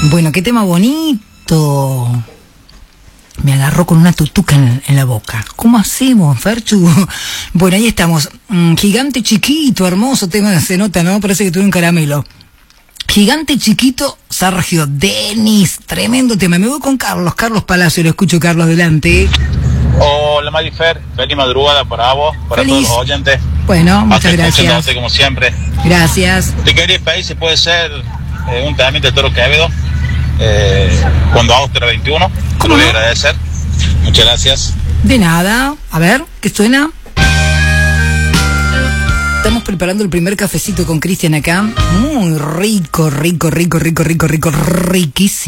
Bueno, qué tema bonito. Me agarró con una tutuca en la boca. ¿Cómo hacemos, Ferchu? Bueno, ahí estamos. Gigante chiquito, hermoso tema, se nota, ¿no? Parece que tuve un caramelo. Gigante chiquito, Sergio Denis, tremendo tema. Me voy con Carlos Palacio, lo escucho, Carlos, delante. Hola Marifer, feliz madrugada para vos, para Feliz. todos los oyentes. Bueno, muchas gracias. Como siempre. Gracias. Te quería pedir si puede ser un también de Toro Quevedo, cuando Austria 21. Te lo voy a agradecer. Muchas gracias. De nada. A ver, ¿qué suena? Estamos preparando el primer cafecito con Cristian acá. Muy rico, riquísimo.